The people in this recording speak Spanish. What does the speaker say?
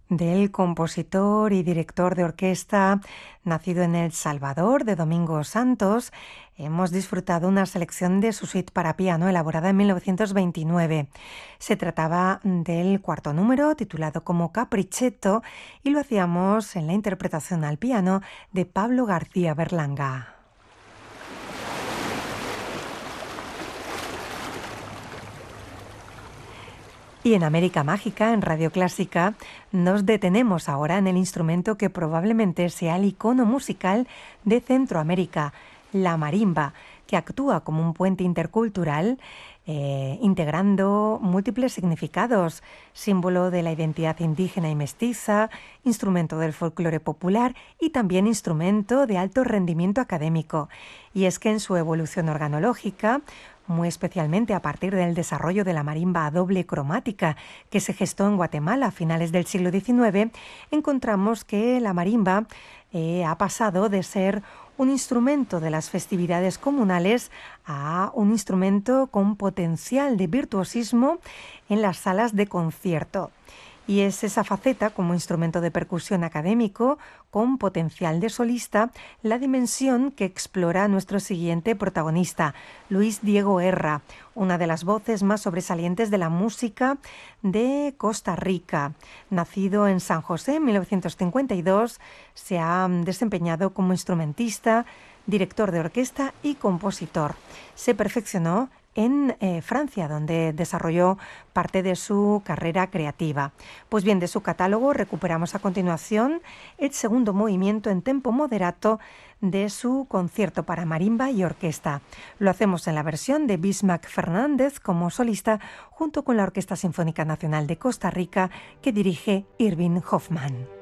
del compositor y director de orquesta nacido en El Salvador, de Domingo Santos, hemos disfrutado una selección de su suite para piano elaborada en 1929. Se trataba del cuarto número, titulado como Capricchetto, y lo hacíamos en la interpretación al piano de Pablo García Berlanga. Y en América Mágica, en Radio Clásica, nos detenemos ahora en el instrumento que probablemente sea el icono musical de Centroamérica, la marimba, que actúa como un puente intercultural, integrando múltiples significados: símbolo de la identidad indígena y mestiza, instrumento del folclore popular y también instrumento de alto rendimiento académico. Y es que en su evolución organológica, muy especialmente a partir del desarrollo de la marimba a doble cromática que se gestó en Guatemala a finales del siglo XIX, encontramos que la marimba ha pasado de ser un instrumento de las festividades comunales a un instrumento con potencial de virtuosismo en las salas de concierto. Y es esa faceta como instrumento de percusión académico con potencial de solista la dimensión que explora nuestro siguiente protagonista, Luis Diego Erra, una de las voces más sobresalientes de la música de Costa Rica. Nacido en San José en 1952, se ha desempeñado como instrumentista, director de orquesta y compositor. Se perfeccionó en Francia, donde desarrolló parte de su carrera creativa. Pues bien, de su catálogo recuperamos a continuación el segundo movimiento en tempo moderato de su concierto para marimba y orquesta. Lo hacemos en la versión de Bismack Fernández como solista, junto con la Orquesta Sinfónica Nacional de Costa Rica, que dirige Irving Hoffman.